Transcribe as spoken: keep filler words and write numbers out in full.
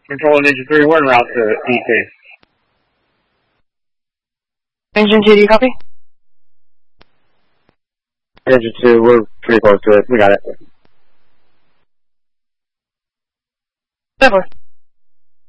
Control Ninja three, we're en route to E T. Engine two, do you copy? Engine two, we're pretty close to it. We got it. Definitely.